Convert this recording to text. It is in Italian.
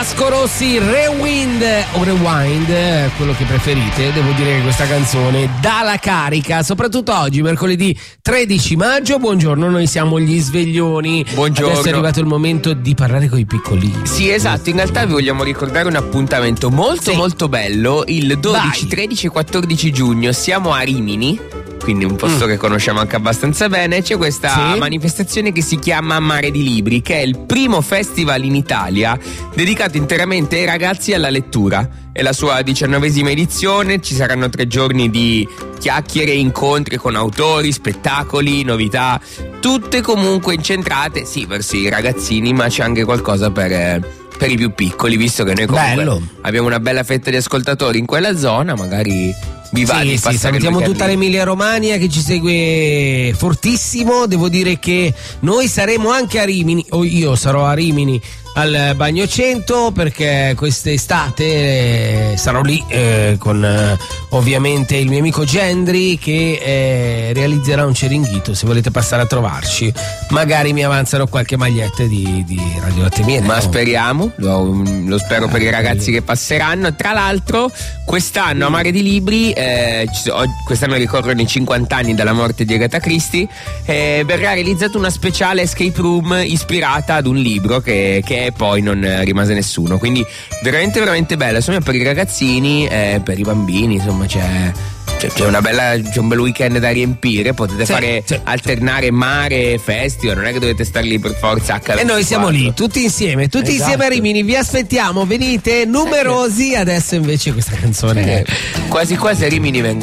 Vasco Rossi, Rewind o Rewind, quello che preferite. Devo dire che questa canzone dà la carica, soprattutto oggi, mercoledì 13 maggio. Buongiorno, noi siamo gli sveglioni. Buongiorno. Adesso è arrivato il momento di parlare con i piccolini. Sì, esatto, in realtà vi vogliamo ricordare un appuntamento molto bello. Il 12, 13 e 14 giugno siamo a Rimini, quindi un posto che conosciamo anche abbastanza bene. C'è questa manifestazione che si chiama Mare di Libri, che è il primo festival in Italia dedicato interamente ai ragazzi alla lettura. È la sua 19ª edizione, ci saranno 3 giorni di chiacchiere, incontri con autori, spettacoli, novità, tutte comunque incentrate, sì, verso i ragazzini, ma c'è anche qualcosa per i più piccoli, visto che noi comunque abbiamo una bella fetta di ascoltatori in quella zona, magari vi va di passare. Salutiamo tutta l'Emilia Romagna che ci segue fortissimo. Devo dire che noi saremo anche a Rimini, o io sarò a Rimini al Bagno 100, perché quest'estate sarò lì con ovviamente il mio amico Gendry, che realizzerà un ceringhito. Se volete passare a trovarci, magari mi avanzano qualche maglietta di Radio Latte Miele. Ma speriamo, lo spero per i ragazzi che passeranno. Tra l'altro quest'anno a Mare di Libri, quest'anno ricorrono i 50 anni dalla morte di Agatha Christie, verrà realizzata una speciale escape room ispirata ad un libro che poi non rimase nessuno, quindi veramente bella, insomma, per i ragazzini, per i bambini, insomma c'è un bel weekend da riempire. Potete alternare mare e festival, non è che dovete stare lì per forza H24. E noi siamo lì tutti insieme a Rimini, vi aspettiamo, venite numerosi. Adesso invece questa canzone quasi a Rimini vengo